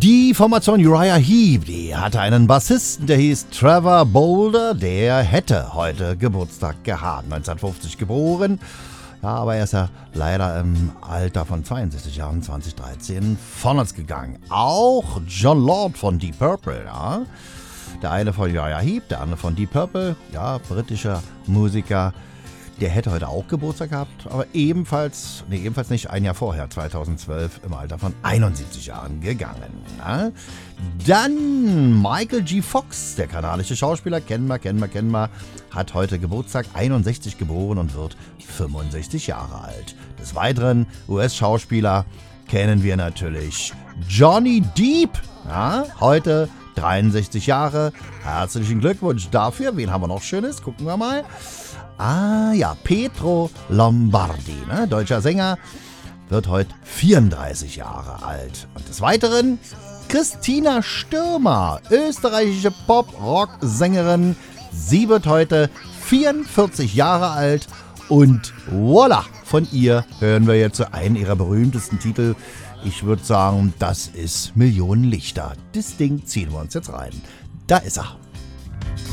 Die Formation Uriah Heep, die hatte einen Bassisten, der hieß Trevor Bolder, der hätte heute Geburtstag gehabt, 1950 geboren. Ja, aber er ist ja leider im Alter von 62 Jahren, 2013, von uns gegangen. Auch John Lord von Deep Purple, ja. Der eine von Uriah Heep, der andere von Deep Purple, ja, britischer Musiker. Der hätte heute auch Geburtstag gehabt, aber ebenfalls nicht, ein Jahr vorher, 2012, im Alter von 71 Jahren gegangen. Na? Dann Michael G. Fox, der kanadische Schauspieler, kennen wir, hat heute Geburtstag, 61 geboren und wird 65 Jahre alt. Des Weiteren US-Schauspieler kennen wir natürlich Johnny Depp, ja, heute 63 Jahre. Herzlichen Glückwunsch dafür. Wen haben wir noch Schönes? Gucken wir mal. Ah ja, Pietro Lombardi, ne? Deutscher Sänger, wird heute 34 Jahre alt. Und des Weiteren Christina Stürmer, österreichische Pop-Rock-Sängerin. Sie wird heute 44 Jahre alt und voilà, von ihr hören wir jetzt einen ihrer berühmtesten Titel. Ich würde sagen, das ist Millionen Lichter. Das Ding ziehen wir uns jetzt rein. Da ist er.